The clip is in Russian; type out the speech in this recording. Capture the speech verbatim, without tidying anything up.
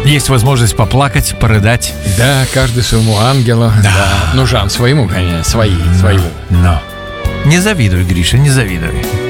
Есть возможность поплакать, порыдать. Да, каждый своему ангелу. Да. Да. Ну, Жан, своему, конечно, свои, Но, своему. но. Не завидуй, Гриша, не завидуй.